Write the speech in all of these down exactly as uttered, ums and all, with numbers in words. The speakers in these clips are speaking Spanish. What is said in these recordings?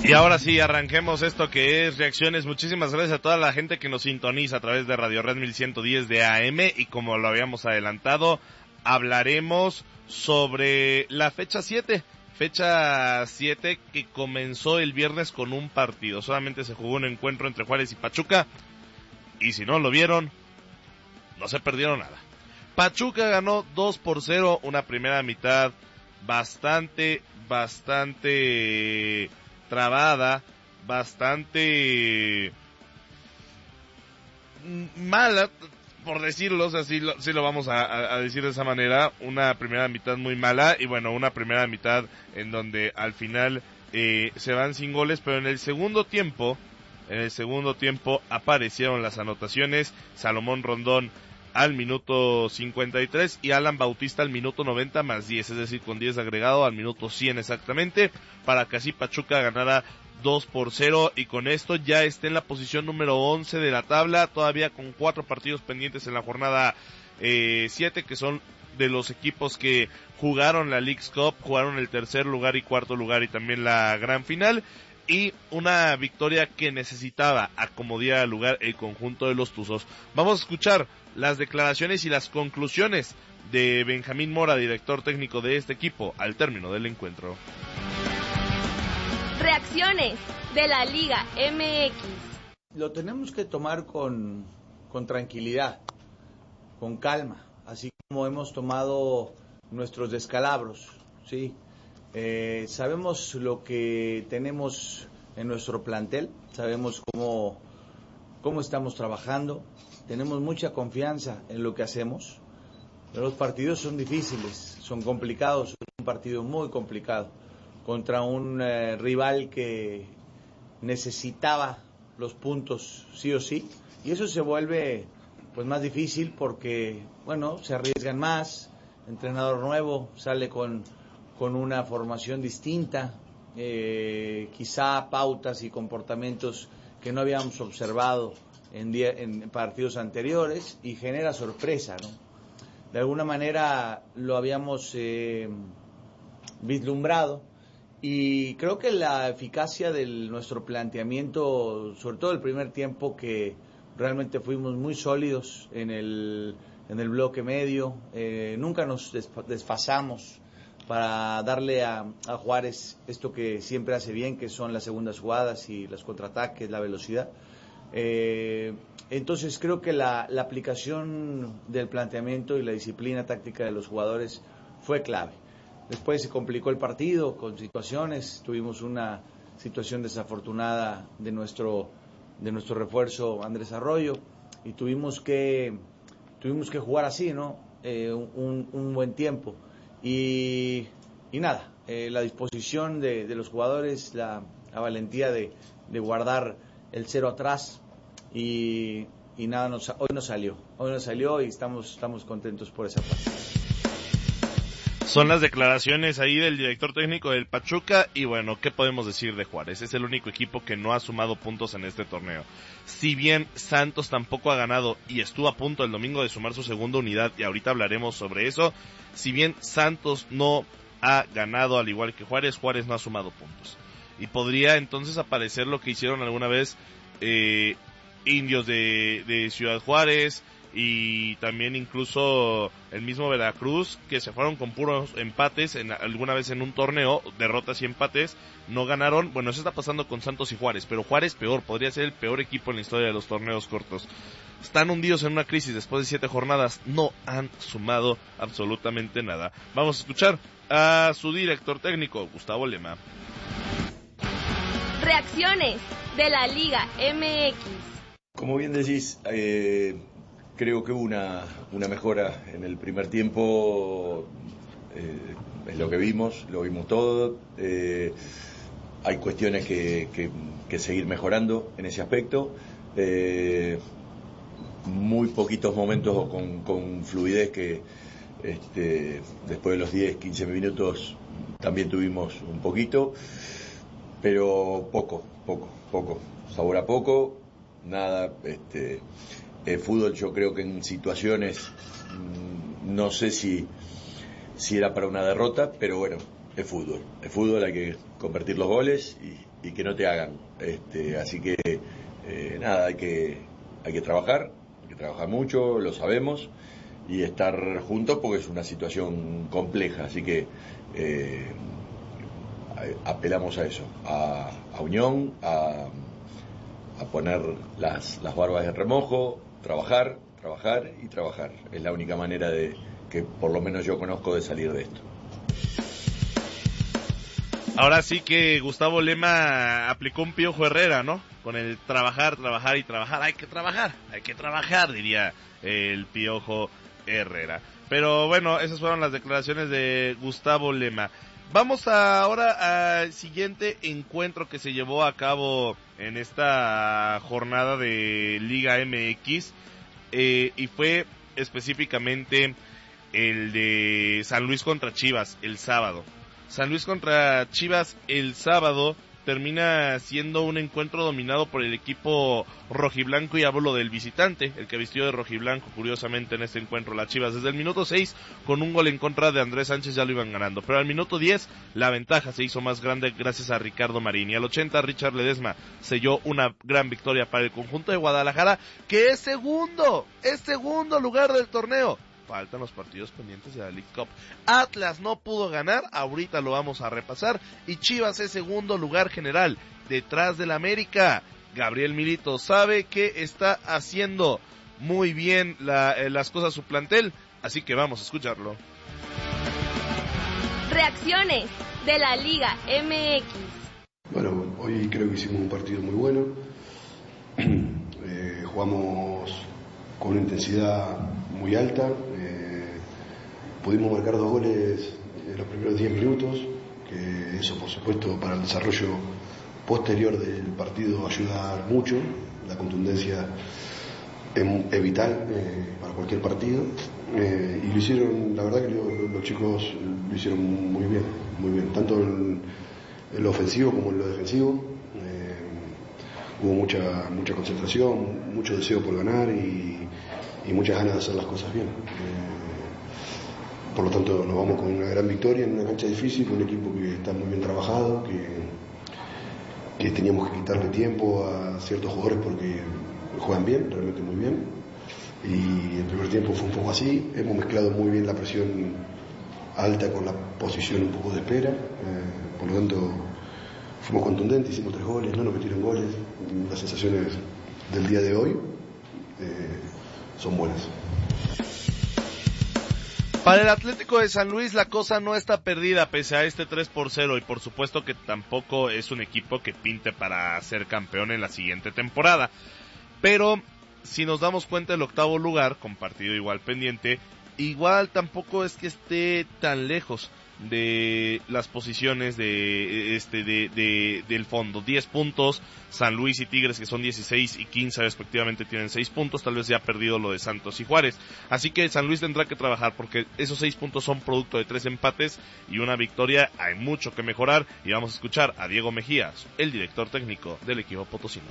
Y ahora sí, arranquemos esto que es Reacciones. Muchísimas gracias a toda la gente que nos sintoniza a través de Radio Red mil ciento diez de A M, y como lo habíamos adelantado, hablaremos sobre la fecha siete. Fecha siete que comenzó el viernes con un partido. Solamente se jugó un encuentro entre Juárez y Pachuca, y si no lo vieron, no se perdieron nada. Pachuca ganó dos por cero, una primera mitad bastante, bastante trabada, bastante mala, por decirlo, o sea, sí lo, sí lo vamos a, a decir de esa manera. Una primera mitad muy mala, y bueno, una primera mitad en donde al final eh, se van sin goles, pero en el segundo tiempo, en el segundo tiempo aparecieron las anotaciones. Salomón Rondón al minuto cincuenta y tres y Alan Bautista al minuto noventa más diez, es decir, con diez agregado al minuto cien exactamente, para que así Pachuca ganara dos por cero, y con esto ya está en la posición número once de la tabla, todavía con cuatro partidos pendientes en la jornada eh, siete, que son de los equipos que jugaron la Leagues Cup, jugaron el tercer lugar y cuarto lugar y también la gran final, y una victoria que necesitaba acomodar al lugar el conjunto de los Tuzos. Vamos a escuchar las declaraciones y las conclusiones de Benjamín Mora, director técnico de este equipo, al término del encuentro. Reacciones de la Liga M X. Lo tenemos que tomar con, con tranquilidad, con calma, así como hemos tomado nuestros descalabros, ¿sí? Eh, sabemos lo que tenemos en nuestro plantel, sabemos cómo, cómo estamos trabajando, tenemos mucha confianza en lo que hacemos. Los partidos son difíciles, son complicados, es un partido muy complicado contra un eh, rival que necesitaba los puntos sí o sí, y eso se vuelve pues más difícil porque, bueno, se arriesgan más, entrenador nuevo, sale con con una formación distinta, eh, quizá pautas y comportamientos que no habíamos observado en, día, en partidos anteriores, y genera sorpresa, ¿no? De alguna manera lo habíamos eh, vislumbrado, y creo que la eficacia de nuestro planteamiento, sobre todo el primer tiempo, que realmente fuimos muy sólidos en el, en el bloque medio, eh, nunca nos desfasamos para darle a, a Juárez esto que siempre hace bien, que son las segundas jugadas y los contraataques, la velocidad. Eh, entonces creo que la, la aplicación del planteamiento y la disciplina táctica de los jugadores fue clave. Después se complicó el partido con situaciones, tuvimos una situación desafortunada de nuestro, de nuestro refuerzo Andrés Arroyo, y tuvimos que, tuvimos que jugar así, ¿no? Eh, un, un buen tiempo. Y, y nada, eh, la disposición de, de los jugadores, la, la valentía de, de guardar el cero atrás, y, y nada, nos, hoy nos salió, hoy nos salió y estamos, estamos contentos por esa parte. Son las declaraciones ahí del director técnico del Pachuca, y bueno, ¿qué podemos decir de Juárez? Es el único equipo que no ha sumado puntos en este torneo. Si bien Santos tampoco ha ganado y estuvo a punto el domingo de sumar su segunda unidad, y ahorita hablaremos sobre eso, si bien Santos no ha ganado al igual que Juárez, Juárez no ha sumado puntos. Y podría entonces aparecer lo que hicieron alguna vez eh, Indios de, de Ciudad Juárez, y también incluso el mismo Veracruz, que se fueron con puros empates en, alguna vez en un torneo, derrotas y empates, no ganaron. Bueno, eso está pasando con Santos y Juárez, pero Juárez peor, podría ser el peor equipo en la historia de los torneos cortos. Están hundidos en una crisis después de siete jornadas, no han sumado absolutamente nada. Vamos a escuchar a su director técnico, Gustavo Lema. Reacciones de la Liga M X. Como bien decís, eh, creo que hubo una, una mejora en el primer tiempo, eh, es lo que vimos, lo vimos todo. Eh, hay cuestiones que, que, que seguir mejorando en ese aspecto. Eh, muy poquitos momentos con, con fluidez que este, después de los diez, quince minutos también tuvimos un poquito, pero poco, poco, poco, sabor a poco, nada. Este, el fútbol, yo creo que en situaciones, no sé si, si era para una derrota, pero bueno, es fútbol, es fútbol, hay que convertir los goles y que no te hagan. Este, así que eh, nada, hay que, hay que trabajar, hay que trabajar mucho, lo sabemos, y estar juntos porque es una situación compleja, así que eh, apelamos a eso, a, a unión, a, a poner las, las barbas en remojo, trabajar, trabajar y trabajar. Es la única manera de que por lo menos yo conozco de salir de esto. Ahora sí que Gustavo Lema aplicó un Piojo Herrera, ¿no? Con el trabajar, trabajar y trabajar. Hay que trabajar, hay que trabajar, diría el Piojo Herrera. Pero bueno, esas fueron las declaraciones de Gustavo Lema. Vamos a ahora al siguiente encuentro que se llevó a cabo en esta jornada de Liga M X, eh, y fue específicamente el de San Luis contra Chivas el sábado. San Luis contra Chivas el sábado termina siendo un encuentro dominado por el equipo rojiblanco y hablo del visitante, el que vistió de rojiblanco curiosamente en este encuentro, las Chivas. Desde el minuto seis, con un gol en contra de Andrés Sánchez, ya lo iban ganando, pero al minuto diez la ventaja se hizo más grande gracias a Ricardo Marín, y al ochenta Richard Ledesma selló una gran victoria para el conjunto de Guadalajara, que es segundo, es segundo lugar del torneo. Faltan los partidos pendientes de la League Cup. Atlas no pudo ganar, ahorita lo vamos a repasar, y Chivas es segundo lugar general, detrás del América. Gabriel Milito sabe que está haciendo muy bien la, eh, las cosas su plantel, así que vamos a escucharlo. Reacciones de la Liga M X. Bueno, hoy creo que hicimos un partido muy bueno. eh, jugamos con una intensidad muy alta, eh, pudimos marcar dos goles en los primeros diez minutos, que eso por supuesto para el desarrollo posterior del partido ayuda mucho, la contundencia es, es vital eh, para cualquier partido, eh, y lo hicieron, la verdad que lo, lo, los chicos lo hicieron muy bien, muy bien, tanto en, en lo ofensivo como en lo defensivo. eh, hubo mucha, mucha concentración, mucho deseo por ganar y y muchas ganas de hacer las cosas bien. Eh, por lo tanto, nos vamos con una gran victoria en una cancha difícil, con un equipo que está muy bien trabajado, que, que teníamos que quitarle tiempo a ciertos jugadores porque juegan bien, realmente muy bien. Y el primer tiempo fue un poco así, hemos mezclado muy bien la presión alta con la posición un poco de espera, eh, por lo tanto fuimos contundentes, hicimos tres goles, no nos metieron goles, las sensaciones del día de hoy eh, son buenas. Para el Atlético de San Luis la cosa no está perdida pese a este tres por cero, y por supuesto que tampoco es un equipo que pinte para ser campeón en la siguiente temporada, pero si nos damos cuenta, el octavo lugar, con partido igual pendiente, igual tampoco es que esté tan lejos de las posiciones de este de, de del fondo. Diez puntos, San Luis y Tigres, que son dieciséis y quince respectivamente, tienen seis puntos, tal vez ya ha perdido lo de Santos y Juárez, así que San Luis tendrá que trabajar porque esos seis puntos son producto de tres empates y una victoria. Hay mucho que mejorar y vamos a escuchar a Diego Mejías, el director técnico del equipo potosino.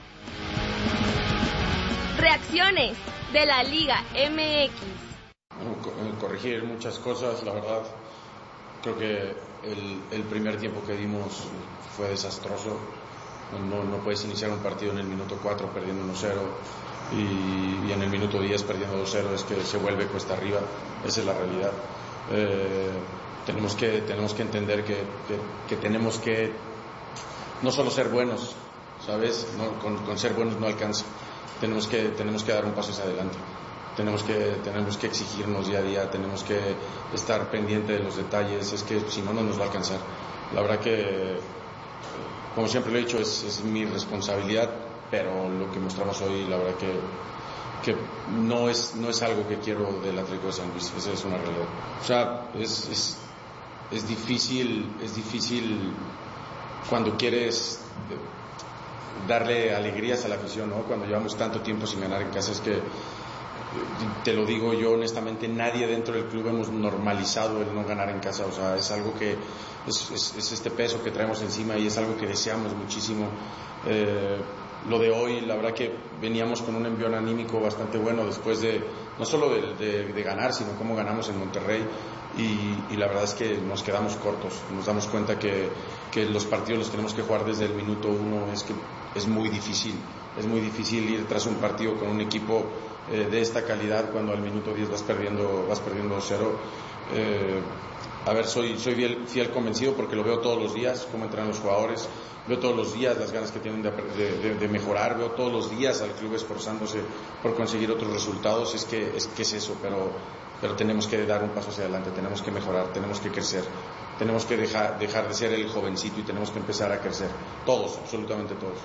Reacciones de la Liga M X. Bueno, corregir muchas cosas, la verdad. Creo que el, el primer tiempo que dimos fue desastroso. No, no puedes iniciar un partido en el minuto cuatro perdiendo uno cero y, y en el minuto diez perdiendo dos cero. Es que se vuelve cuesta arriba. Esa es la realidad. Eh, tenemos que tenemos que entender que, que, que tenemos que no solo ser buenos, ¿sabes? No, con, con ser buenos no alcanza. Tenemos que tenemos que dar un paso hacia adelante. Tenemos que, tenemos que exigirnos día a día, tenemos que estar pendiente de los detalles, es que si no, no nos va a alcanzar. La verdad que, como siempre lo he dicho, es, es mi responsabilidad, pero lo que mostramos hoy, la verdad que, que no es, no es algo que quiero del Atlético de San Luis, esa es una realidad. O sea, es, es, es difícil, es difícil cuando quieres darle alegrías a la afición, ¿no? Cuando llevamos tanto tiempo sin ganar en casa, es que te lo digo yo honestamente, nadie dentro del club hemos normalizado el no ganar en casa. O sea, es algo que es, es, es este peso que traemos encima y es algo que deseamos muchísimo. Eh, lo de hoy, la verdad que veníamos con un envión anímico bastante bueno después de, no solo de, de, de ganar, sino cómo ganamos en Monterrey. y, y la verdad es que nos quedamos cortos. Nos damos cuenta que, que los partidos los tenemos que jugar desde el minuto uno. Es que es muy difícil, es muy difícil ir tras un partido con un equipo eh, de esta calidad cuando al minuto diez vas perdiendo, vas perdiendo cero. Eh, a ver, soy, soy fiel, fiel convencido porque lo veo todos los días, cómo entrenan los jugadores, veo todos los días las ganas que tienen de, de, de mejorar, veo todos los días al club esforzándose por conseguir otros resultados. Es que es, que es eso, pero, pero tenemos que dar un paso hacia adelante, tenemos que mejorar, tenemos que crecer, tenemos que dejar, dejar de ser el jovencito y tenemos que empezar a crecer, todos, absolutamente todos.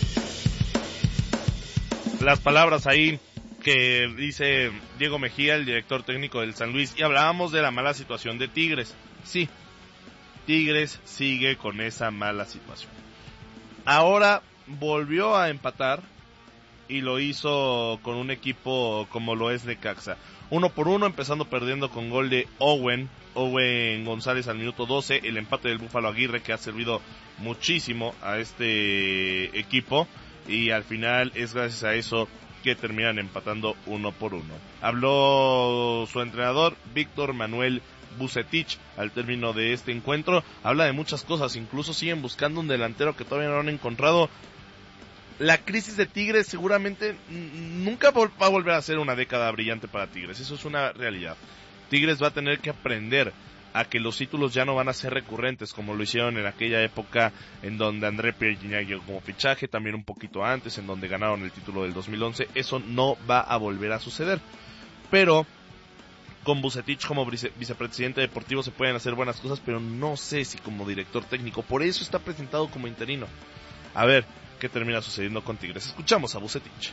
Las palabras ahí que dice Diego Mejía, el director técnico del San Luis, y hablábamos de la mala situación de Tigres. Sí, Tigres sigue con esa mala situación. Ahora volvió a empatar y lo hizo con un equipo como lo es Necaxa. Uno por uno, empezando perdiendo con gol de Owen, Owen González al minuto doce, el empate del Búfalo Aguirre que ha servido muchísimo a este equipo y al final es gracias a eso que terminan empatando uno por uno. Habló su entrenador, Víctor Manuel Vucetich, al término de este encuentro. Habla de muchas cosas, incluso siguen buscando un delantero que todavía no han encontrado. La crisis de Tigres seguramente nunca va a volver a ser una década brillante para Tigres, eso es una realidad. Tigres va a tener que aprender a que los títulos ya no van a ser recurrentes como lo hicieron en aquella época en donde André Pierre Gignac llegó como fichaje, también un poquito antes en donde ganaron el título del dos mil once. Eso no va a volver a suceder, pero con Vucetich como vice, vicepresidente deportivo se pueden hacer buenas cosas, pero no sé si como director técnico, por eso está presentado como interino. A ver qué termina sucediendo con Tigres. Escuchamos a Vucetich.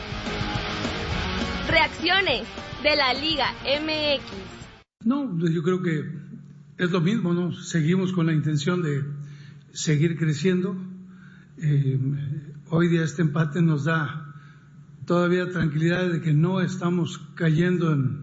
Reacciones de la Liga M X. No, yo creo que es lo mismo, ¿no? Seguimos con la intención de seguir creciendo. Eh, hoy día este empate nos da todavía tranquilidad de que no estamos cayendo en,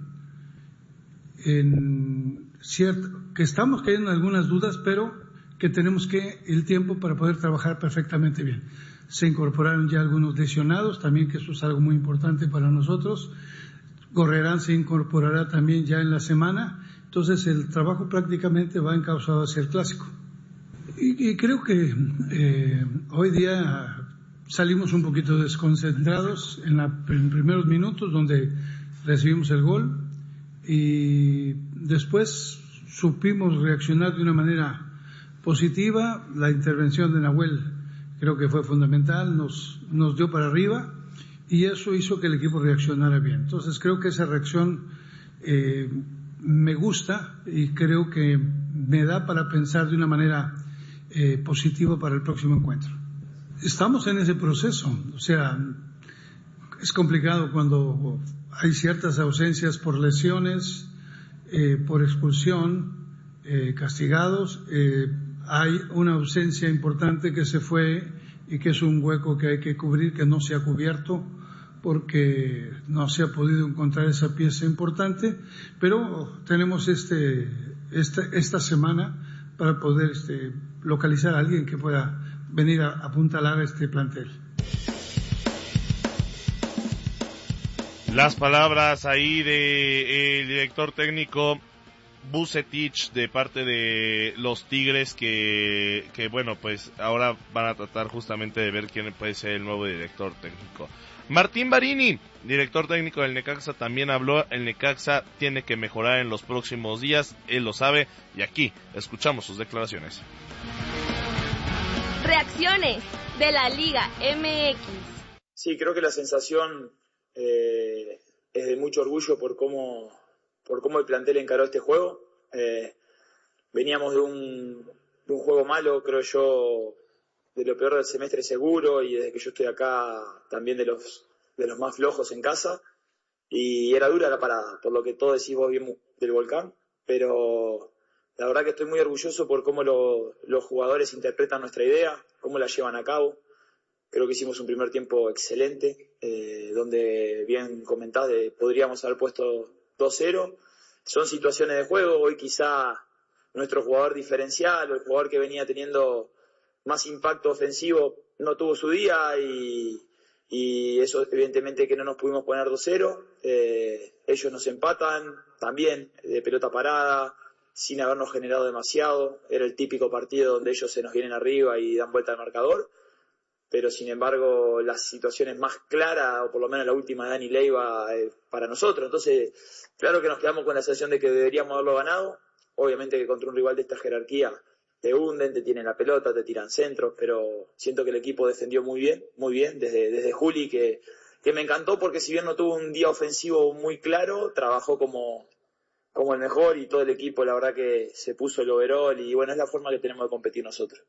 en cierto, que estamos cayendo en algunas dudas, pero que tenemos que el tiempo para poder trabajar perfectamente bien. Se incorporaron ya algunos lesionados, también que eso es algo muy importante para nosotros. Gorrerán se incorporará también ya en la semana, entonces el trabajo prácticamente va encauzado hacia el clásico. Y, y creo que eh, hoy día salimos un poquito desconcentrados en, la, en primeros minutos donde recibimos el gol y después supimos reaccionar de una manera positiva. La intervención de Nahuel creo que fue fundamental, nos, nos dio para arriba y eso hizo que el equipo reaccionara bien. Entonces creo que esa reacción eh, me gusta y creo que me da para pensar de una manera eh, positiva para el próximo encuentro. Estamos en ese proceso, o sea, es complicado cuando hay ciertas ausencias por lesiones, eh, por expulsión, eh, castigados, eh, hay una ausencia importante que se fue y que es un hueco que hay que cubrir, que no se ha cubierto porque no se ha podido encontrar esa pieza importante, pero tenemos este, esta, esta semana para poder este, localizar a alguien que pueda venir a apuntalar a este plantel. Las palabras ahí de el director técnico Vucetich de parte de los Tigres que, que bueno, pues ahora van a tratar justamente de ver quién puede ser el nuevo director técnico. Martín Barini, director técnico del Necaxa, también habló. El Necaxa tiene que mejorar en los próximos días, él lo sabe, y aquí escuchamos sus declaraciones. Reacciones de la Liga M X. Sí, creo que la sensación eh, es de mucho orgullo por cómo, por cómo el plantel encaró este juego. Eh, veníamos de un, de un juego malo, creo yo, de lo peor del semestre seguro, y desde que yo estoy acá también de los, de los más flojos en casa, y era dura la parada, por lo que todo decís vos bien del Volcán, pero la verdad que estoy muy orgulloso por cómo lo, los jugadores interpretan nuestra idea, cómo la llevan a cabo. Creo que hicimos un primer tiempo excelente, eh, donde bien comentás, de, podríamos haber puesto dos cero. Son situaciones de juego. Hoy quizá nuestro jugador diferencial, o el jugador que venía teniendo más impacto ofensivo, no tuvo su día y, y eso evidentemente que no nos pudimos poner dos cero, eh, ellos nos empatan también de pelota parada, sin habernos generado demasiado, era el típico partido donde ellos se nos vienen arriba y dan vuelta al marcador, pero sin embargo las situaciones más claras, o por lo menos la última de Dani Leiva, eh, para nosotros, entonces claro que nos quedamos con la sensación de que deberíamos haberlo ganado, obviamente que contra un rival de esta jerarquía te hunden, te tienen la pelota, te tiran centros, pero siento que el equipo defendió muy bien, muy bien, desde, desde Juli, que, que me encantó porque si bien no tuvo un día ofensivo muy claro, trabajó como, como el mejor y todo el equipo, la verdad que se puso el overall y bueno, es la forma que tenemos de competir nosotros.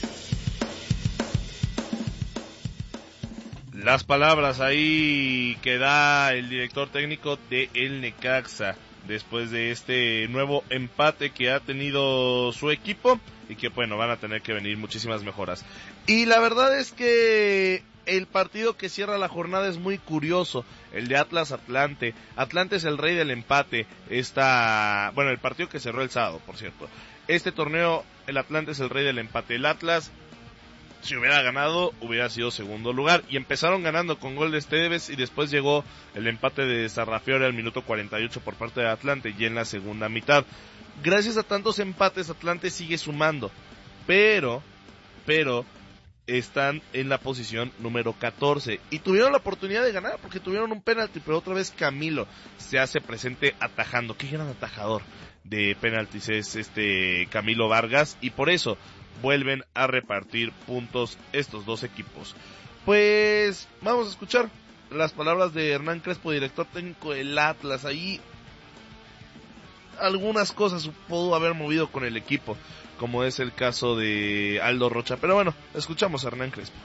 Las palabras ahí que da el director técnico de el Necaxa después de este nuevo empate que ha tenido su equipo y que bueno, van a tener que venir muchísimas mejoras. Y la verdad es que el partido que cierra la jornada es muy curioso, el de Atlas Atlante. Atlante es el rey del empate, esta, bueno, el partido que cerró el sábado, por cierto. Este torneo, el Atlante es el rey del empate. El Atlas, si hubiera ganado, hubiera sido segundo lugar. Y empezaron ganando con gol de Esteves y después llegó el empate de Sarrafiore al minuto cuarenta y ocho por parte de Atlante y en la segunda mitad. Gracias a tantos empates, Atlante sigue sumando. Pero, pero, están en la posición número catorce. Y tuvieron la oportunidad de ganar porque tuvieron un penalti, pero otra vez Camilo se hace presente atajando. Qué gran atajador de penaltis es este Camilo Vargas. Y por eso vuelven a repartir puntos estos dos equipos. Pues vamos a escuchar las palabras de Hernán Crespo, director técnico del Atlas. Ahí algunas cosas pudo haber movido con el equipo, como es el caso de Aldo Rocha. Pero bueno, escuchamos a Hernán Crespo.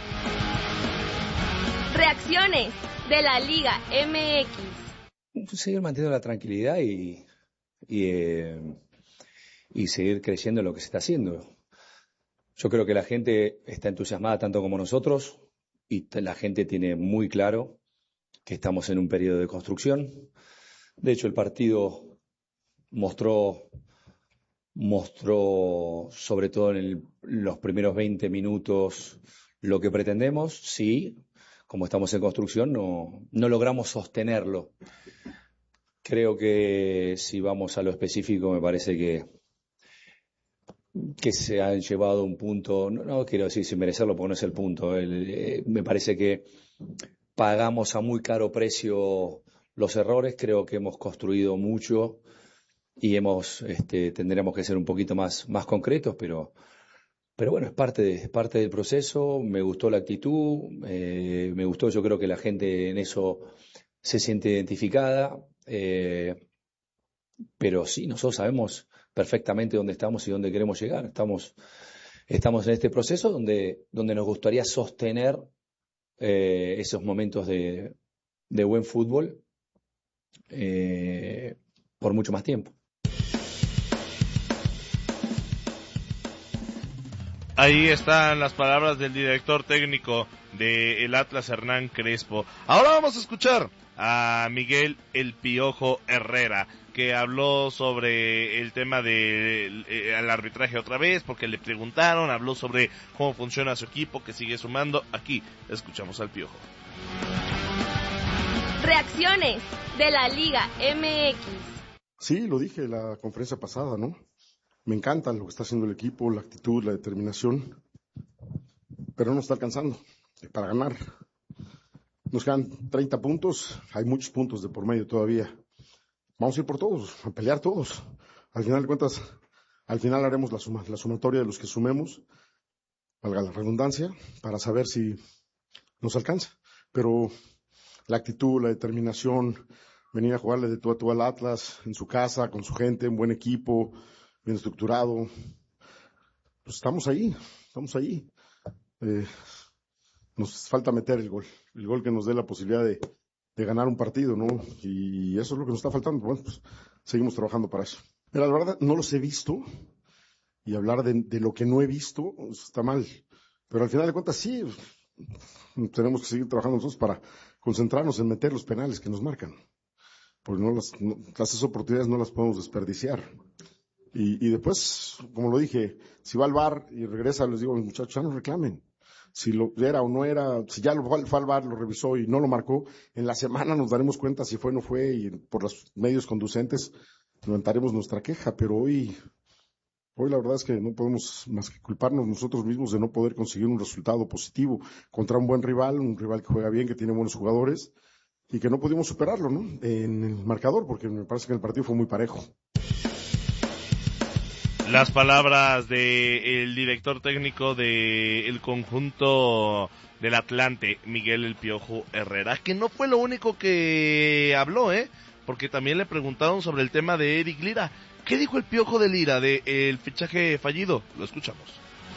Reacciones de la Liga M X. Seguir manteniendo la tranquilidad y, y, eh, y seguir creyendo en lo que se está haciendo. Yo creo que la gente está entusiasmada tanto como nosotros y la gente tiene muy claro que estamos en un periodo de construcción. De hecho, el partido mostró, mostró sobre todo en el, los primeros veinte minutos lo que pretendemos. Sí, como estamos en construcción, no, no logramos sostenerlo. Creo que si vamos a lo específico, me parece que que se han llevado un punto, no, no quiero decir sin merecerlo porque no es el punto, el, eh, me parece que pagamos a muy caro precio los errores. Creo que hemos construido mucho y hemos este, tendremos que ser un poquito más, más concretos, pero, pero bueno, es parte, de, es parte del proceso. Me gustó la actitud, eh, me gustó, yo creo que la gente en eso se siente identificada, eh, pero sí, nosotros sabemos perfectamente dónde estamos y dónde queremos llegar. Estamos, estamos en este proceso donde, donde nos gustaría sostener eh, esos momentos de, de buen fútbol eh, por mucho más tiempo. Ahí están las palabras del director técnico del Atlas, Hernán Crespo. Ahora vamos a escuchar a Miguel El Piojo Herrera, que habló sobre el tema del de, eh, arbitraje otra vez, porque le preguntaron, habló sobre cómo funciona su equipo, que sigue sumando. Aquí escuchamos al Piojo. Reacciones de la Liga M X. Sí, lo dije en la conferencia pasada, ¿no? Me encanta lo que está haciendo el equipo, la actitud, la determinación, pero no está alcanzando para ganar. Nos quedan treinta puntos, hay muchos puntos de por medio todavía. Vamos a ir por todos, a pelear todos. Al final de cuentas, al final haremos la, suma, la sumatoria de los que sumemos, valga la redundancia, para saber si nos alcanza. Pero la actitud, la determinación, venir a jugarle de tú a tú al Atlas, en su casa, con su gente, un buen equipo, bien estructurado. Pues estamos ahí, estamos ahí. Eh, nos falta meter el gol, el gol que nos dé la posibilidad de, de ganar un partido, ¿no? Y eso es lo que nos está faltando. Bueno, pues seguimos trabajando para eso. Pero la verdad, no los he visto, y hablar de, de lo que no he visto está mal. Pero al final de cuentas, sí, tenemos que seguir trabajando nosotros para concentrarnos en meter los penales que nos marcan. Porque no las, no, las oportunidades no las podemos desperdiciar. Y, y después, como lo dije, si va al V A R y regresa, les digo a los muchachos, ya no reclamen. si lo era o no era, si ya lo fue al V A R, lo revisó y no lo marcó, en la semana nos daremos cuenta si fue o no fue y por los medios conducentes levantaremos nuestra queja, pero hoy, hoy la verdad es que no podemos más que culparnos nosotros mismos de no poder conseguir un resultado positivo contra un buen rival, un rival que juega bien, que tiene buenos jugadores y que no pudimos superarlo, ¿no? En el marcador, porque me parece que el partido fue muy parejo. Las palabras del director técnico del conjunto del Atlante, Miguel El Piojo Herrera, que no fue lo único que habló, ¿eh? Porque también le preguntaron sobre el tema de Eric Lira. ¿Qué dijo el Piojo de Lira del fichaje fallido? Lo escuchamos.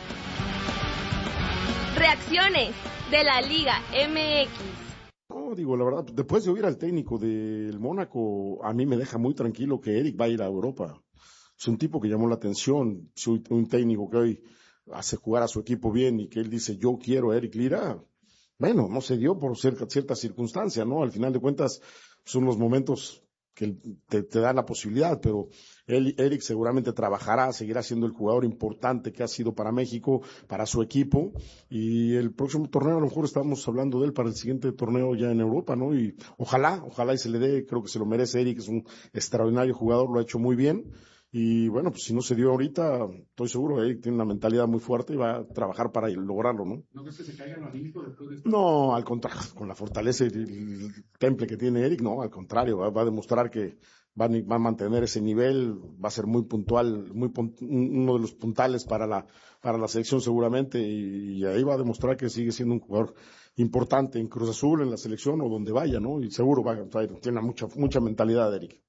Reacciones de la Liga M X. No, digo, la verdad, después de oír al técnico del Mónaco, a mí me deja muy tranquilo que Eric va a ir a Europa. Es un tipo que llamó la atención, es un técnico que hoy hace jugar a su equipo bien y que él dice, yo quiero a Eric Lira. Bueno, no se dio por cierta, cierta circunstancia, ¿no? Al final de cuentas, son los momentos que te, te dan la posibilidad, pero él, Eric seguramente trabajará, seguirá siendo el jugador importante que ha sido para México, para su equipo, y el próximo torneo a lo mejor estamos hablando de él para el siguiente torneo ya en Europa, ¿no? Y ojalá, ojalá y se le dé, creo que se lo merece Eric, es un extraordinario jugador, lo ha hecho muy bien. Y bueno, pues si no se dio ahorita, estoy seguro, Eric tiene una mentalidad muy fuerte y va a trabajar para lograrlo, ¿no? ¿No crees que se caiga lo anímico después de esto? No, al contrario, con la fortaleza y el temple que tiene Eric, no, al contrario, va, va a demostrar que va a, va a mantener ese nivel, va a ser muy puntual, muy uno de los puntales para la, para la selección seguramente, y, y ahí va a demostrar que sigue siendo un jugador importante en Cruz Azul, en la selección o donde vaya, ¿no? Y seguro va a traer, tiene mucha, mucha mentalidad Eric.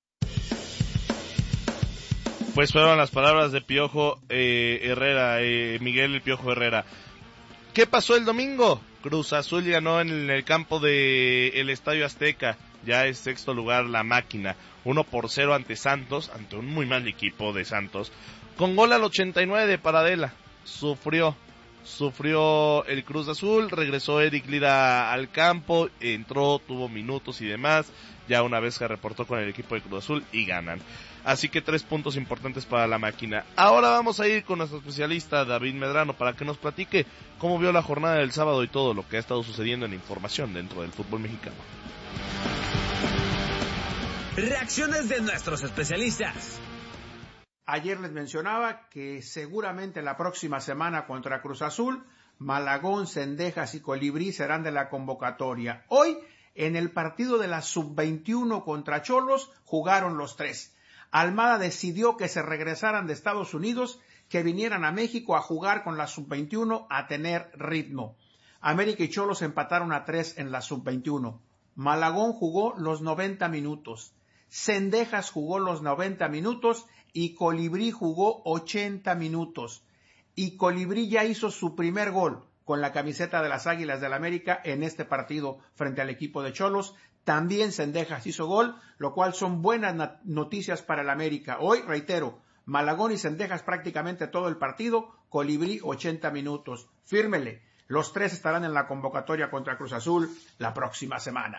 Pues fueron las palabras de Piojo eh, Herrera, eh, Miguel El Piojo Herrera. ¿Qué pasó el domingo? Cruz Azul ganó en el campo del Estadio Azteca, ya es sexto lugar la máquina, uno por cero ante Santos, ante un muy mal equipo de Santos, con gol al ochenta y nueve de Paradela. Sufrió, sufrió el Cruz Azul, regresó Eric Lira al campo, entró, tuvo minutos y demás, ya una vez que reportó con el equipo de Cruz Azul y ganan. Así que tres puntos importantes para la máquina. Ahora vamos a ir con nuestro especialista David Medrano para que nos platique cómo vio la jornada del sábado y todo lo que ha estado sucediendo en información dentro del fútbol mexicano. Reacciones de nuestros especialistas. Ayer les mencionaba que seguramente la próxima semana contra Cruz Azul, Malagón, Cendejas y Colibrí serán de la convocatoria. Hoy, en el partido de la sub veintiuno contra Cholos, jugaron los tres. Almada decidió que se regresaran de Estados Unidos, que vinieran a México a jugar con la sub veintiuno a tener ritmo. América y Cholos empataron a tres en la sub veintiuno. Malagón jugó los noventa minutos. Cendejas jugó los noventa minutos y Colibrí jugó ochenta minutos. Y Colibrí ya hizo su primer gol con la camiseta de las Águilas del América en este partido frente al equipo de Cholos. También Cendejas hizo gol, lo cual son buenas noticias para el América. Hoy, reitero, Malagón y Cendejas prácticamente todo el partido, Colibrí ochenta minutos. Fírmele, los tres estarán en la convocatoria contra Cruz Azul la próxima semana.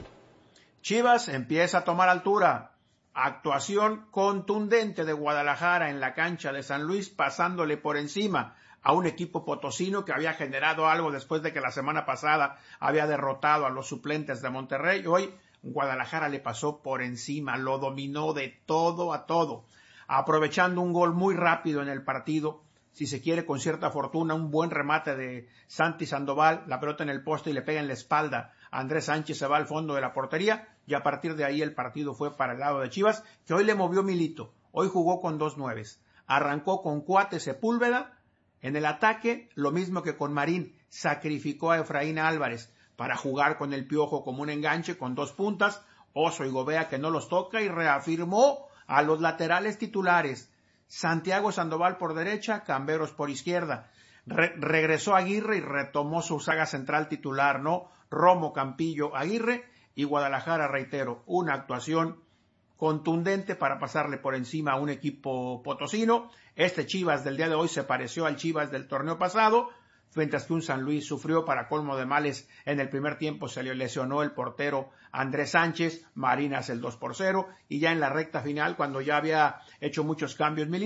Chivas empieza a tomar altura. Actuación contundente de Guadalajara en la cancha de San Luis, pasándole por encima a un equipo potosino que había generado algo después de que la semana pasada había derrotado a los suplentes de Monterrey. Hoy Guadalajara le pasó por encima, lo dominó de todo a todo, aprovechando un gol muy rápido en el partido, si se quiere con cierta fortuna, un buen remate de Santi Sandoval, la pelota en el poste y le pega en la espalda. Andrés Sánchez se va al fondo de la portería y a partir de ahí el partido fue para el lado de Chivas, que hoy le movió Milito. Hoy jugó con dos nueves. Arrancó con Cuate Sepúlveda. En el ataque, lo mismo que con Marín, sacrificó a Efraín Álvarez para jugar con el Piojo como un enganche con dos puntas, Oso y Gobea que no los toca, y reafirmó a los laterales titulares, Santiago Sandoval por derecha, Camberos por izquierda. Re- regresó Aguirre y retomó su saga central titular, ¿no? Romo, Campillo, Aguirre, y Guadalajara, reitero, una actuación contundente para pasarle por encima a un equipo potosino. Este Chivas del día de hoy se pareció al Chivas del torneo pasado, mientras que un San Luis sufrió para colmo de males. En el primer tiempo se le lesionó el portero Andrés Sánchez, Marín hace el dos por cero, y ya en la recta final, cuando ya había hecho muchos cambios Milito,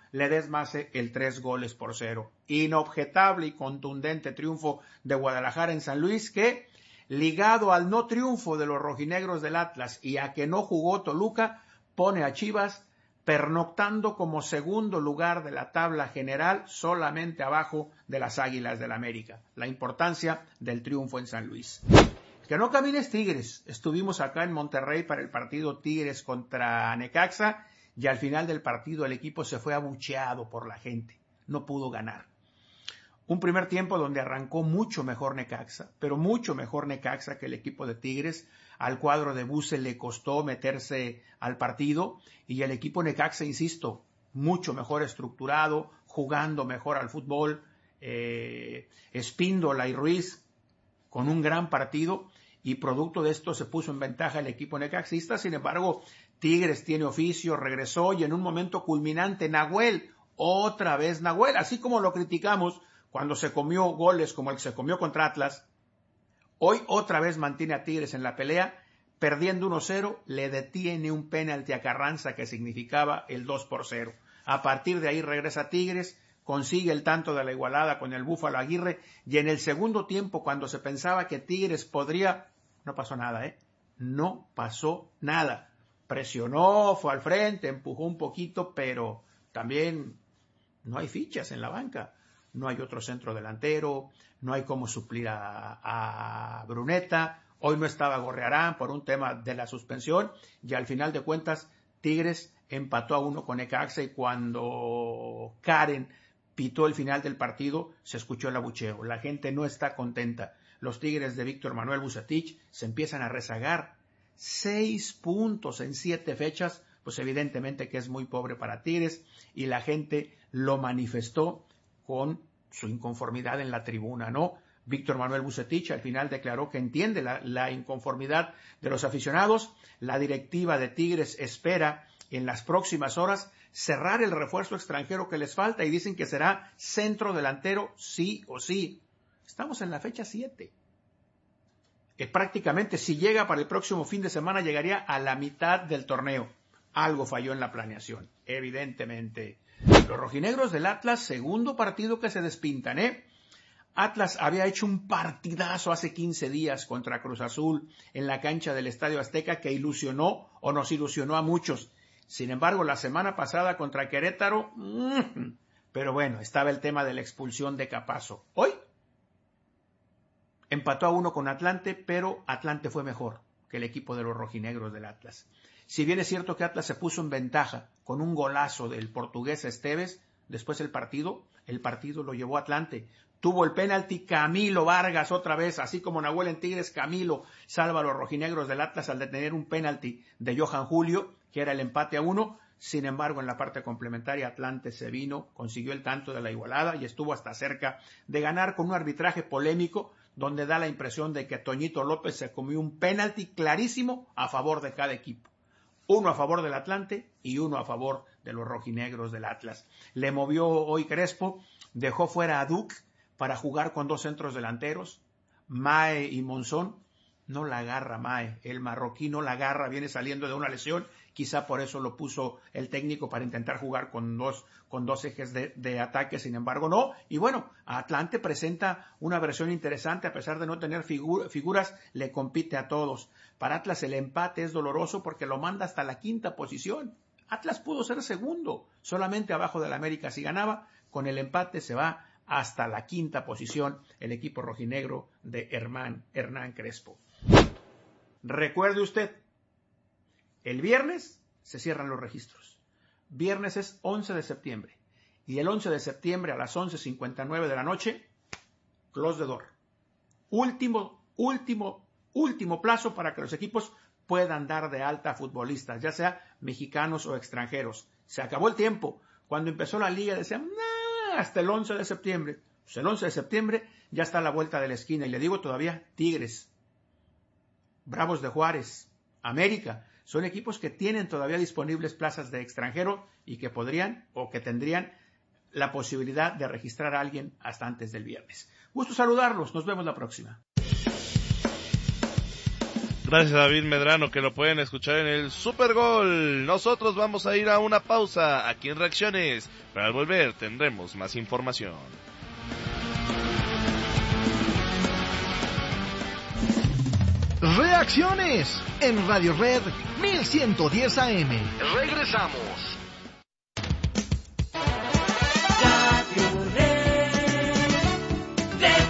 Ledesma hace el tres goles por cero. Inobjetable y contundente triunfo de Guadalajara en San Luis que, ligado al no triunfo de los rojinegros del Atlas y a que no jugó Toluca, pone a Chivas pernoctando como segundo lugar de la tabla general, solamente abajo de las Águilas del América. La importancia del triunfo en San Luis. Que no camines Tigres. Estuvimos acá en Monterrey para el partido Tigres contra Necaxa y al final del partido el equipo se fue abucheado por la gente. No pudo ganar. Un primer tiempo donde arrancó mucho mejor Necaxa, pero mucho mejor Necaxa que el equipo de Tigres. Al cuadro de Buse le costó meterse al partido y el equipo Necaxa, insisto, mucho mejor estructurado, jugando mejor al fútbol. Eh, Espíndola y Ruiz con un gran partido y producto de esto se puso en ventaja el equipo necaxista. Sin embargo, Tigres tiene oficio, regresó y en un momento culminante Nahuel, otra vez Nahuel, así como lo criticamos cuando se comió goles como el que se comió contra Atlas, hoy otra vez mantiene a Tigres en la pelea, perdiendo uno cero, le detiene un penalti a Carranza que significaba el dos por cero. A partir de ahí regresa Tigres, consigue el tanto de la igualada con el Búfalo Aguirre y en el segundo tiempo, cuando se pensaba que Tigres podría, no pasó nada, ¿eh? No pasó nada. Presionó, fue al frente, empujó un poquito, pero también no hay fichas en la banca. No hay otro centro delantero, no hay cómo suplir a, a Bruneta. Hoy no estaba Gorrearán por un tema de la suspensión y al final de cuentas Tigres empató a uno con Necaxa y cuando Karen pitó el final del partido se escuchó el abucheo. La gente no está contenta. Los Tigres de Víctor Manuel Vucetich se empiezan a rezagar. Seis puntos en siete fechas, pues evidentemente que es muy pobre para Tigres y la gente lo manifestó con su inconformidad en la tribuna, ¿no? Víctor Manuel Vucetich al final declaró que entiende la, la inconformidad de los aficionados. La directiva de Tigres espera en las próximas horas cerrar el refuerzo extranjero que les falta y dicen que será centro delantero sí o sí. Estamos en la fecha siete. Que prácticamente si llega para el próximo fin de semana llegaría a la mitad del torneo. Algo falló en la planeación, evidentemente. Los rojinegros del Atlas, segundo partido que se despintan, ¿eh? Atlas había hecho un partidazo hace quince días contra Cruz Azul en la cancha del Estadio Azteca que ilusionó o nos ilusionó a muchos. Sin embargo, la semana pasada contra Querétaro, mmm, pero bueno, estaba el tema de la expulsión de Capazo. Hoy empató a uno con Atlante, pero Atlante fue mejor que el equipo de los rojinegros del Atlas. Si bien es cierto que Atlas se puso en ventaja con un golazo del portugués Esteves, después del partido, el partido lo llevó Atlante. Tuvo el penalti Camilo Vargas otra vez, así como Nahuel en Tigres, Camilo salva a los rojinegros del Atlas al detener un penalti de Johan Julio, que era el empate a uno. Sin embargo, en la parte complementaria, Atlante se vino, consiguió el tanto de la igualada y estuvo hasta cerca de ganar con un arbitraje polémico, donde da la impresión de que Toñito López se comió un penalti clarísimo a favor de cada equipo. Uno a favor del Atlante y uno a favor de los rojinegros del Atlas. Le movió hoy Crespo, dejó fuera a Duc para jugar con dos centros delanteros, Mae y Monzón. No la agarra Mae, el marroquí no la agarra, viene saliendo de una lesión, quizá por eso lo puso el técnico para intentar jugar con dos, con dos ejes de, de ataque, sin embargo no. Y bueno, Atlante presenta una versión interesante, a pesar de no tener figu- figuras, le compite a todos. Para Atlas el empate es doloroso porque lo manda hasta la quinta posición. Atlas pudo ser segundo, solamente abajo del América si ganaba, con el empate se va hasta la quinta posición el equipo rojinegro de Hernán, Hernán Crespo. Recuerde usted, el viernes se cierran los registros. Viernes es once de septiembre. Y el once de septiembre a las once cincuenta y nueve de la noche, close the door. Último, último, último plazo para que los equipos puedan dar de alta a futbolistas, ya sea mexicanos o extranjeros. Se acabó el tiempo. Cuando empezó la liga decían, nah, hasta el once de septiembre. Pues el once de septiembre ya está a la vuelta de la esquina. Y le digo todavía, Tigres, Bravos de Juárez, América, son equipos que tienen todavía disponibles plazas de extranjero y que podrían o que tendrían la posibilidad de registrar a alguien hasta antes del viernes. Gusto saludarlos, nos vemos la próxima. Gracias a David Medrano, que lo pueden escuchar en el Super Gol. Nosotros vamos a ir a una pausa aquí en Reacciones, pero al volver tendremos más información. Reacciones en Radio Red mil ciento diez A M. Regresamos. Radio Red. Red.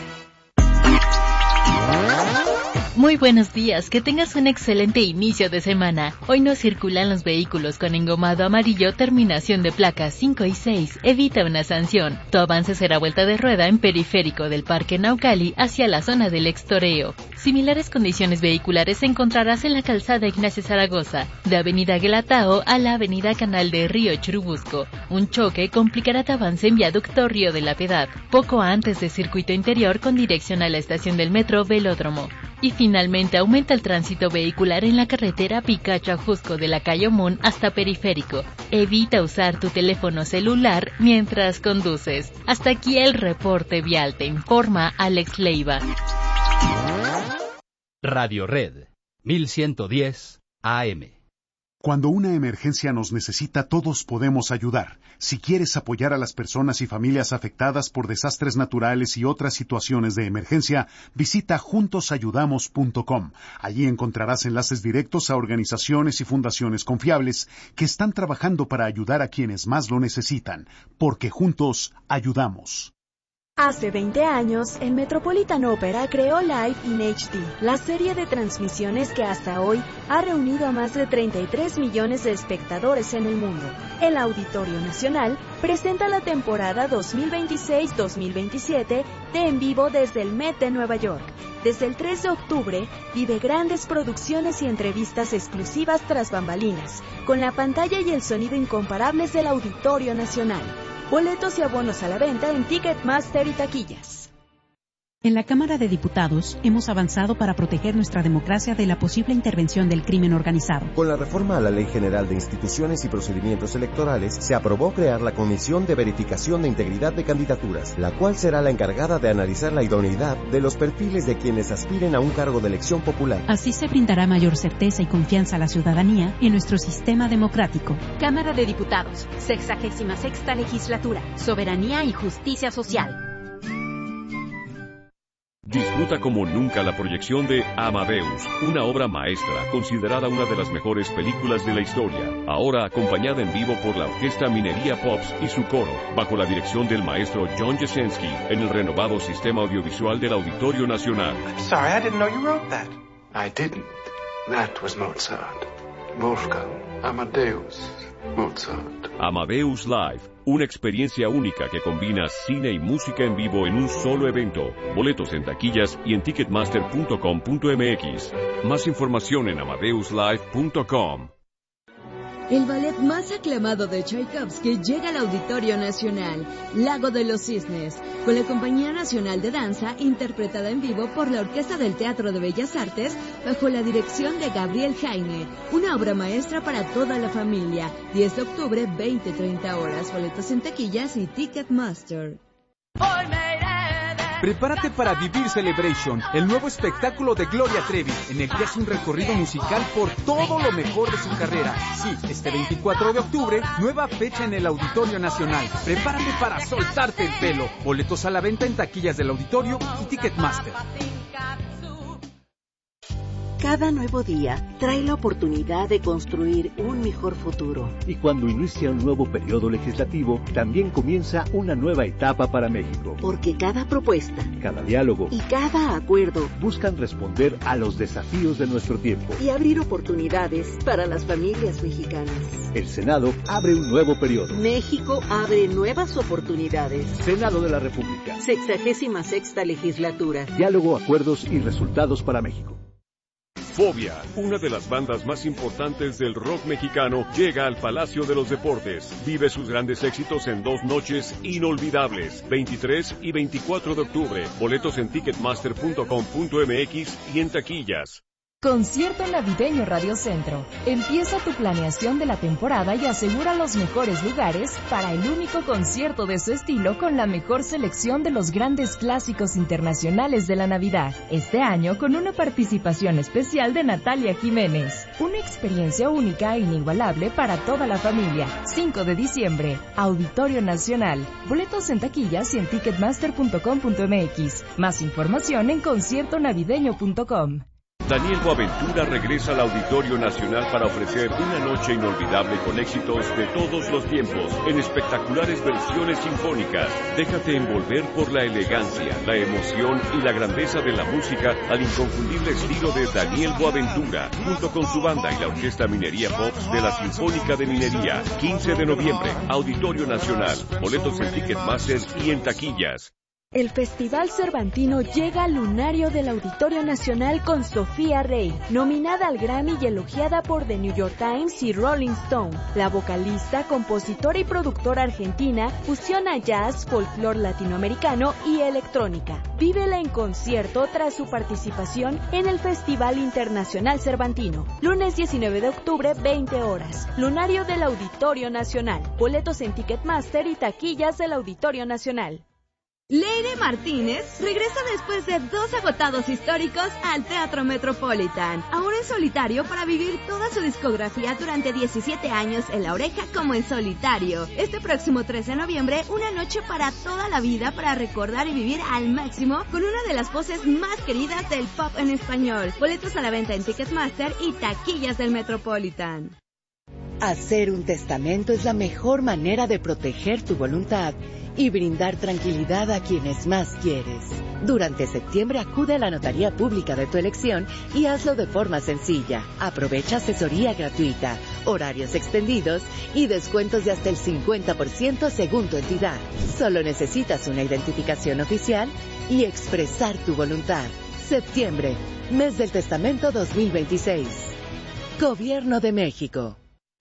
Muy buenos días, que tengas un excelente inicio de semana. Hoy no circulan los vehículos con engomado amarillo terminación de placas cinco y seis. Evita una sanción. Tu avance será vuelta de rueda en periférico del Parque Naucali hacia la zona del Extoreo. Similares condiciones vehiculares encontrarás en la calzada Ignacio Zaragoza, de Avenida Guelatao a la Avenida Canal de Río Churubusco. Un choque complicará tu avance en Viaducto Río de la Piedad, poco antes de Circuito Interior con dirección a la estación del metro Velódromo. Y finalmente aumenta el tránsito vehicular en la carretera Picacho-Ajusco de la calle Omún hasta Periférico. Evita usar tu teléfono celular mientras conduces. Hasta aquí el reporte vial, te informa Alex Leiva. Radio Red, mil ciento diez A M. Cuando una emergencia nos necesita, todos podemos ayudar. Si quieres apoyar a las personas y familias afectadas por desastres naturales y otras situaciones de emergencia, visita juntos ayudamos punto com. Allí encontrarás enlaces directos a organizaciones y fundaciones confiables que están trabajando para ayudar a quienes más lo necesitan, porque juntos ayudamos. Hace veinte años, el Metropolitan Opera creó Live in H D, la serie de transmisiones que hasta hoy ha reunido a más de treinta y tres millones de espectadores en el mundo. El Auditorio Nacional presenta la temporada dos mil veintiséis dos mil veintisiete de En Vivo desde el Met de Nueva York. Desde el tres de octubre, vive grandes producciones y entrevistas exclusivas tras bambalinas, con la pantalla y el sonido incomparables del Auditorio Nacional. Boletos y abonos a la venta en Ticketmaster y taquillas. En la Cámara de Diputados hemos avanzado para proteger nuestra democracia de la posible intervención del crimen organizado. Con la reforma a la Ley General de Instituciones y Procedimientos Electorales, se aprobó crear la Comisión de Verificación de Integridad de Candidaturas, la cual será la encargada de analizar la idoneidad de los perfiles de quienes aspiren a un cargo de elección popular. Así se brindará mayor certeza y confianza a la ciudadanía en nuestro sistema democrático. Cámara de Diputados, sexagésima sexta legislatura, soberanía y justicia social. Disfruta como nunca la proyección de Amadeus, una obra maestra considerada una de las mejores películas de la historia, ahora acompañada en vivo por la Orquesta Minería Pops y su coro, bajo la dirección del maestro John Jasenski, en el renovado sistema audiovisual del Auditorio Nacional. I'm sorry, I didn't know you wrote that. I didn't. That was Mozart. Wolfgang Amadeus Mozart. Amadeus Live, una experiencia única que combina cine y música en vivo en un solo evento. Boletos en taquillas y en ticketmaster punto com punto m x. Más información en amadeus live punto com. El ballet más aclamado de Tchaikovsky llega al Auditorio Nacional, Lago de los Cisnes, con la Compañía Nacional de Danza, interpretada en vivo por la Orquesta del Teatro de Bellas Artes, bajo la dirección de Gabriel Jaime. Una obra maestra para toda la familia. diez de octubre, veinte a treinta horas. Boletos en taquillas y Ticketmaster. Prepárate para vivir Celebration, el nuevo espectáculo de Gloria Trevi, en el que hace un recorrido musical por todo lo mejor de su carrera. Sí, este veinticuatro de octubre, nueva fecha en el Auditorio Nacional. Prepárate para soltarte el pelo. Boletos a la venta en taquillas del Auditorio y Ticketmaster. Cada nuevo día trae la oportunidad de construir un mejor futuro. Y cuando inicia un nuevo periodo legislativo, también comienza una nueva etapa para México. Porque cada propuesta, cada diálogo y cada acuerdo buscan responder a los desafíos de nuestro tiempo y abrir oportunidades para las familias mexicanas. El Senado abre un nuevo periodo. México abre nuevas oportunidades. Senado de la República. Sexagésima sexta legislatura. Diálogo, acuerdos y resultados para México. Fobia, una de las bandas más importantes del rock mexicano, llega al Palacio de los Deportes. Vive sus grandes éxitos en dos noches inolvidables, veintitrés y veinticuatro de octubre. Boletos en ticketmaster punto com punto m x y en taquillas. Concierto Navideño Radio Centro. Empieza tu planeación de la temporada y asegura los mejores lugares para el único concierto de su estilo con la mejor selección de los grandes clásicos internacionales de la Navidad. Este año con una participación especial de Natalia Jiménez. Una experiencia única e inigualable para toda la familia. cinco de diciembre, Auditorio Nacional. Boletos en taquillas y en ticketmaster punto com punto m x. Más información en concierto navideño punto com. Daniel Boaventura regresa al Auditorio Nacional para ofrecer una noche inolvidable con éxitos de todos los tiempos, en espectaculares versiones sinfónicas. Déjate envolver por la elegancia, la emoción y la grandeza de la música al inconfundible estilo de Daniel Boaventura, junto con su banda y la Orquesta Minería Pops de la Sinfónica de Minería. quince de noviembre, Auditorio Nacional. Boletos en Ticketmaster y en taquillas. El Festival Cervantino llega al lunario del Auditorio Nacional con Sofía Rey, nominada al Grammy y elogiada por The New York Times y Rolling Stone. La vocalista, compositora y productora argentina fusiona jazz, folclore latinoamericano y electrónica. Vívela en concierto tras su participación en el Festival Internacional Cervantino. Lunes diecinueve de octubre, veinte horas. Lunario del Auditorio Nacional. Boletos en Ticketmaster y taquillas del Auditorio Nacional. Leire Martínez regresa después de dos agotados históricos al Teatro Metropolitan, ahora en solitario para vivir toda su discografía durante diecisiete años en La Oreja como en solitario. Este próximo trece de noviembre, una noche para toda la vida para recordar y vivir al máximo con una de las voces más queridas del pop en español. Boletos a la venta en Ticketmaster y taquillas del Metropolitan. Hacer un testamento es la mejor manera de proteger tu voluntad y brindar tranquilidad a quienes más quieres. Durante septiembre acude a la notaría pública de tu elección y hazlo de forma sencilla. Aprovecha asesoría gratuita, horarios extendidos y descuentos de hasta el cincuenta por ciento según tu entidad. Solo necesitas una identificación oficial y expresar tu voluntad. Septiembre, mes del testamento dos mil veintiséis. Gobierno de México.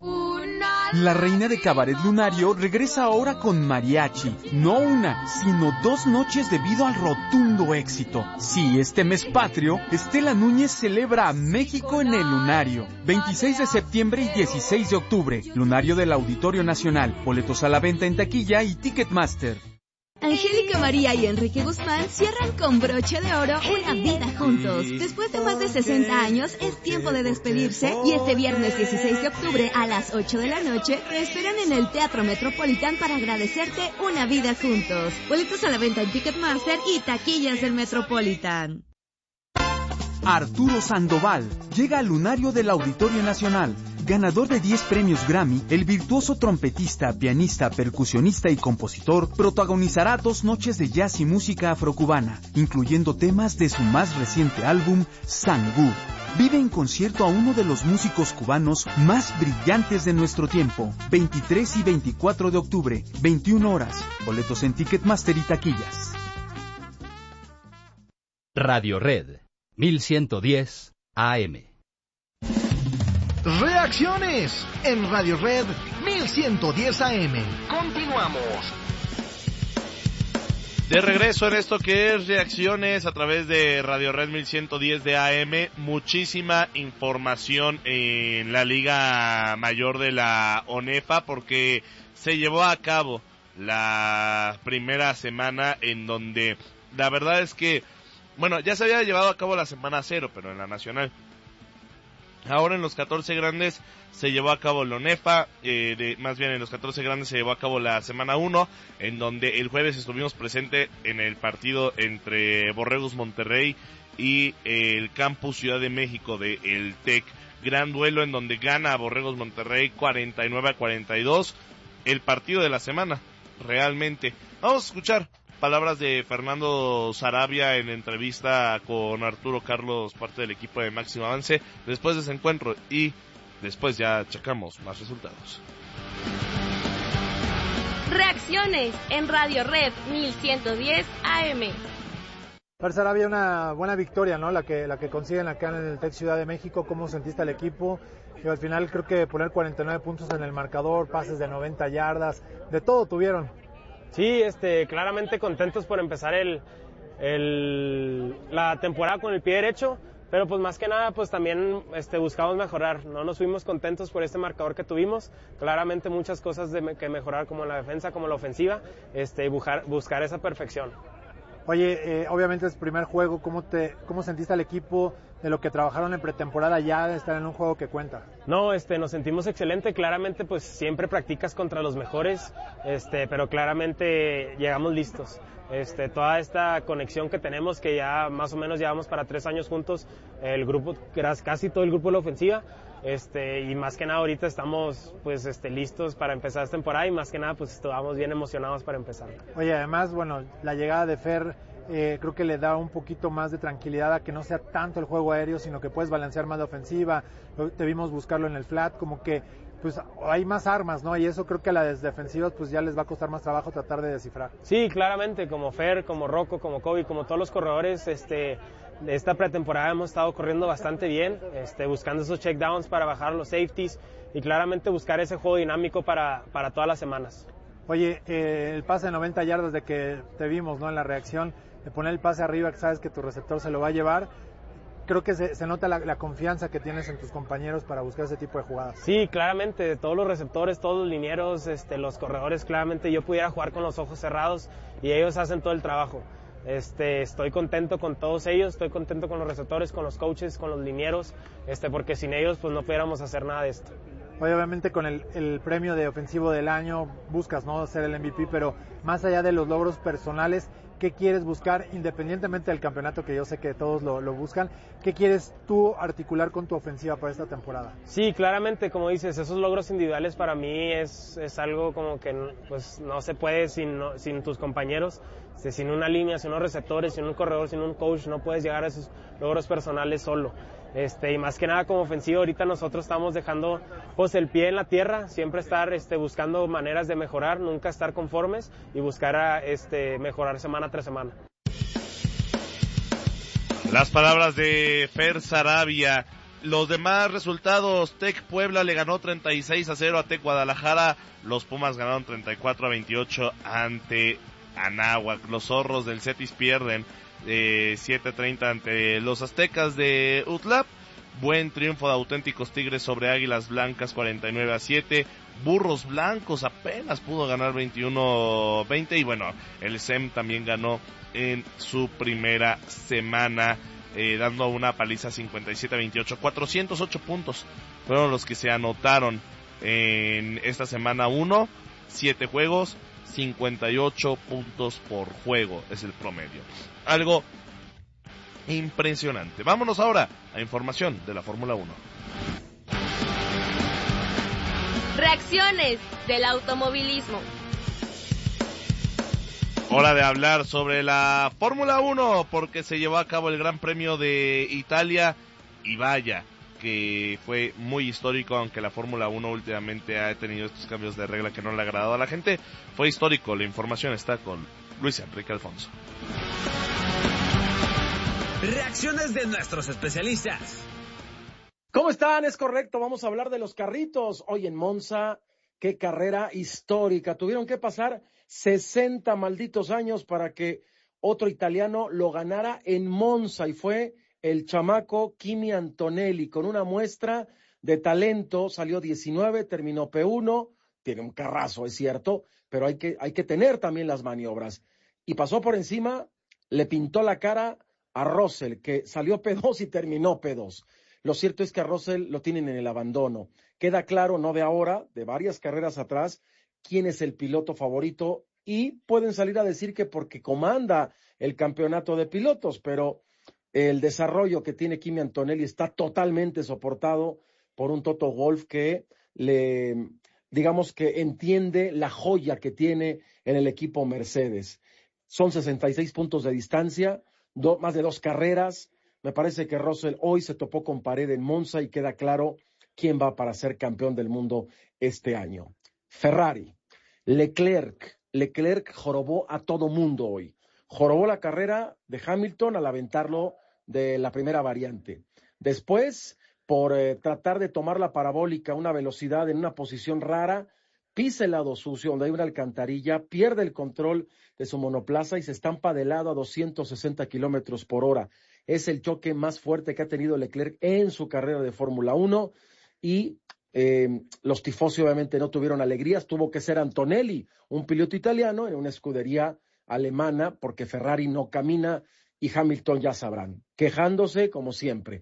La reina de Cabaret Lunario regresa ahora con mariachi. No una, sino dos noches debido al rotundo éxito. Sí, este mes patrio, Estela Núñez celebra a México en el Lunario. veintiséis de septiembre y dieciséis de octubre. Lunario del Auditorio Nacional. Boletos a la venta en taquilla y Ticketmaster. Angélica María y Enrique Guzmán cierran con broche de oro una vida juntos. Después de más de sesenta años, es tiempo de despedirse y este viernes dieciséis de octubre a las ocho de la noche te esperan en el Teatro Metropolitan para agradecerte una vida juntos. Boletos a la venta en Ticketmaster y taquillas del Metropolitan. Arturo Sandoval llega al Lunario del Auditorio Nacional. Ganador de diez premios Grammy, el virtuoso trompetista, pianista, percusionista y compositor protagonizará dos noches de jazz y música afrocubana, incluyendo temas de su más reciente álbum, Sangú. Vive en concierto a uno de los músicos cubanos más brillantes de nuestro tiempo. veintitrés y veinticuatro de octubre, veintiuna horas. Boletos en Ticketmaster y taquillas. Radio Red, mil ciento diez A M. Reacciones en Radio Red mil ciento diez A M. Continuamos. De regreso en esto que es Reacciones a través de Radio Red mil ciento diez de A M. Muchísima información en la Liga Mayor de la ONEFA porque se llevó a cabo la primera semana en donde la verdad es que, bueno, ya se había llevado a cabo la semana cero, pero en la nacional. Ahora en los catorce grandes se llevó a cabo la ONEFA, eh, de, más bien en los catorce grandes se llevó a cabo la semana uno, en donde el jueves estuvimos presente en el partido entre Borregos Monterrey y eh, el Campus Ciudad de México de el TEC. Gran duelo en donde gana a Borregos Monterrey cuarenta y nueve a cuarenta y dos, el partido de la semana, realmente. Vamos a escuchar palabras de Fernando Sarabia en entrevista con Arturo Carlos, parte del equipo de Máximo Avance, después de ese encuentro, y después ya checamos más resultados. Reacciones en Radio Red mil ciento diez A M. Para Sarabia, una buena victoria, ¿no? La que, la que consiguen acá en el TEC Ciudad de México. ¿Cómo sentiste al equipo? Y al final creo que poner cuarenta y nueve puntos en el marcador, pases de noventa yardas, de todo tuvieron. Sí, este, claramente contentos por empezar el, el, la temporada con el pie derecho. pero pues más que nada pues también este, buscamos mejorar, no nos fuimos contentos por este marcador que tuvimos, claramente muchas cosas de me, que mejorar como en la defensa, como en la ofensiva, este, y buscar, buscar esa perfección. Oye, eh, obviamente es primer juego, ¿cómo, te, ¿cómo sentiste al equipo de lo que trabajaron en pretemporada ya de estar en un juego que cuenta? No, este, nos sentimos excelente, claramente pues siempre practicas contra los mejores, este, pero claramente llegamos listos. Este, toda esta conexión que tenemos, que ya más o menos llevamos para tres años juntos, el grupo, casi todo el grupo de la ofensiva, este, y más que nada ahorita estamos pues este, listos para empezar esta temporada y más que nada pues estamos bien emocionados para empezar. Oye, además, bueno, la llegada de Fer eh, creo que le da un poquito más de tranquilidad a que no sea tanto el juego aéreo, sino que puedes balancear más la ofensiva, te vimos buscarlo en el flat, como que pues hay más armas, ¿no? Y eso creo que a las defensivas pues ya les va a costar más trabajo tratar de descifrar. Sí, claramente, como Fer, como Rocco, como Kobe, como todos los corredores, este, de esta pretemporada hemos estado corriendo bastante bien, este, buscando esos checkdowns para bajar los safeties y claramente buscar ese juego dinámico para, para todas las semanas. Oye, eh, el pase de noventa yardas de que te vimos, ¿no? En la reacción, de poner el pase arriba, que sabes que tu receptor se lo va a llevar. Creo que se, se nota la, la confianza que tienes en tus compañeros para buscar ese tipo de jugadas. Sí, claramente, todos los receptores, todos los linieros, este, los corredores, claramente yo pudiera jugar con los ojos cerrados y ellos hacen todo el trabajo. Este, estoy contento con todos ellos, estoy contento con los receptores, con los coaches, con los linieros, este, porque sin ellos pues no pudiéramos hacer nada de esto. Oye, obviamente con el, el premio de ofensivo del año buscas, ¿no?, ser el M V P, pero más allá de los logros personales, ¿qué quieres buscar independientemente del campeonato, que yo sé que todos lo, lo buscan? ¿Qué quieres tú articular con tu ofensiva para esta temporada? Sí, claramente, como dices, esos logros individuales para mí es, es algo como que pues no se puede sin, no, sin tus compañeros, sin una línea, sin unos receptores, sin un corredor, sin un coach, no puedes llegar a esos logros personales solo. Este, y más que nada como ofensivo ahorita nosotros estamos dejando pues el pie en la tierra, siempre estar este, buscando maneras de mejorar, nunca estar conformes y buscar a, este, mejorar semana tras semana. Las palabras de Fer Saravia. Los demás resultados: Tec Puebla le ganó treinta y seis a cero a Tec Guadalajara, los Pumas ganaron treinta y cuatro a veintiocho ante Anáhuac, los Zorros del Cetis pierden Eh, siete treinta ante los Aztecas de Utlap. Buen triunfo de Auténticos Tigres sobre Águilas Blancas cuarenta y nueve a siete. Burros Blancos apenas pudo ganar veintiuno veinte. Y bueno, el S E M también ganó en su primera semana, eh, dando una paliza cincuenta y siete a veintiocho. cuatrocientos ocho puntos fueron los que se anotaron en esta semana uno. siete juegos, cincuenta y ocho puntos por juego es el promedio. Algo impresionante. Vámonos ahora a información de la Fórmula uno. Reacciones del automovilismo. Hora de hablar sobre la Fórmula uno, porque se llevó a cabo el Gran Premio de Italia y vaya que fue muy histórico, aunque la Fórmula uno últimamente ha tenido estos cambios de regla que no le ha agradado a la gente. Fue histórico. La información está con Luis Enrique Alfonso. Reacciones de nuestros especialistas. ¿Cómo están? Es correcto, vamos a hablar de los carritos. Hoy en Monza, qué carrera histórica. Tuvieron que pasar sesenta malditos años para que otro italiano lo ganara en Monza, y fue el chamaco Kimi Antonelli, con una muestra de talento. Salió diecinueve, terminó P uno, tiene un carrazo, es cierto, pero hay que, hay que tener también las maniobras. Y pasó por encima, le pintó la cara a Russell, que salió P dos y terminó P dos. Lo cierto es que a Russell lo tienen en el abandono. Queda claro, no de ahora, de varias carreras atrás, quién es el piloto favorito, y pueden salir a decir que porque comanda el campeonato de pilotos, pero el desarrollo que tiene Kimi Antonelli está totalmente soportado por un Toto Wolff que le, digamos que entiende la joya que tiene en el equipo Mercedes. Son sesenta y seis puntos de distancia, do, más de dos carreras. Me parece que Russell hoy se topó con pared en Monza y queda claro quién va para ser campeón del mundo este año. Ferrari, Leclerc, Leclerc jorobó a todo mundo hoy. Jorobó la carrera de Hamilton al aventarlo de la primera variante. Después, por eh, tratar de tomar la parabólica a una velocidad en una posición rara, pisa el lado sucio donde hay una alcantarilla, pierde el control de su monoplaza y se estampa de lado a doscientos sesenta kilómetros por hora. es el choque más fuerte que ha tenido Leclerc en su carrera de Fórmula uno y eh, los tifosi obviamente no tuvieron alegrías, tuvo que ser Antonelli, un piloto italiano en una escudería alemana, porque Ferrari no camina y Hamilton ya sabrán, quejándose como siempre.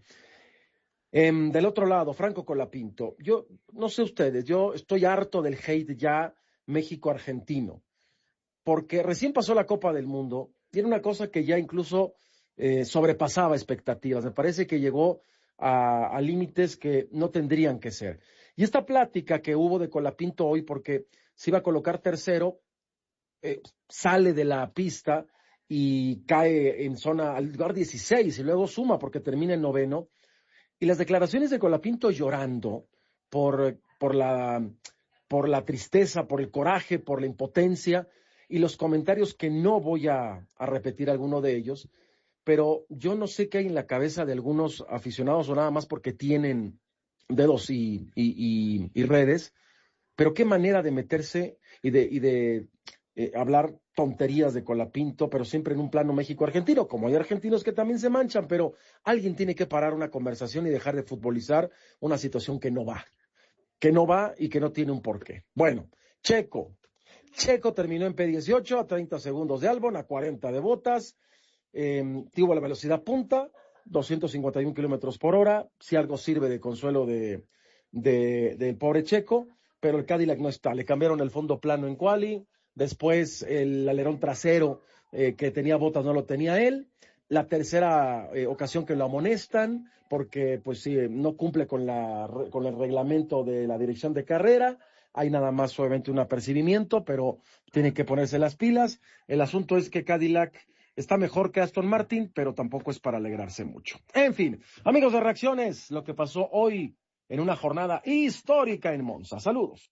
Eh, del otro lado, Franco Colapinto, yo no sé ustedes, yo estoy harto del hate ya México-Argentino, porque recién pasó la Copa del Mundo y era una cosa que ya incluso eh, sobrepasaba expectativas, me parece que llegó a, a límites que no tendrían que ser. Y esta plática que hubo de Colapinto hoy, porque se iba a colocar tercero, eh, sale de la pista y cae en zona al lugar dieciséis y luego suma porque termina en noveno. Y las declaraciones de Colapinto llorando por, por, la, por la tristeza, por el coraje, por la impotencia, y los comentarios que no voy a, a repetir alguno de ellos, pero yo no sé qué hay en la cabeza de algunos aficionados o nada más porque tienen dedos y, y, y, y redes, pero qué manera de meterse y de, y de eh, hablar tonterías de Colapinto, pero siempre en un plano México-argentino, como hay argentinos que también se manchan, pero alguien tiene que parar una conversación y dejar de futbolizar una situación que no va, que no va y que no tiene un porqué. Bueno, Checo, Checo terminó en P dieciocho a treinta segundos de Albon, a cuarenta de Bottas, eh, tuvo la velocidad punta, doscientos cincuenta y un kilómetros por hora, si algo sirve de consuelo de, de, del pobre Checo, pero el Cadillac no está, le cambiaron el fondo plano en quali. Después el alerón trasero eh, que tenía Bottas no lo tenía él. La tercera eh, ocasión que lo amonestan porque pues sí, no cumple con, la, con el reglamento de la dirección de carrera. Hay nada más obviamente un apercibimiento, pero tiene que ponerse las pilas. El asunto es que Cadillac está mejor que Aston Martin, pero tampoco es para alegrarse mucho. En fin, amigos de Reacciones, lo que pasó hoy en una jornada histórica en Monza. Saludos.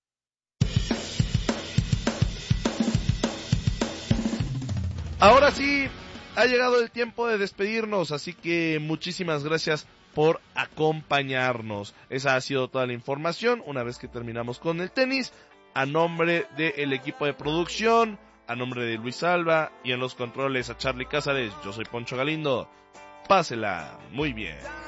Ahora sí, ha llegado el tiempo de despedirnos, así que muchísimas gracias por acompañarnos. Esa ha sido toda la información. Una vez que terminamos con el tenis, a nombre del equipo de producción, a nombre de Luis Alba y en los controles a Charlie Cázares, yo soy Poncho Galindo. Pásela muy bien.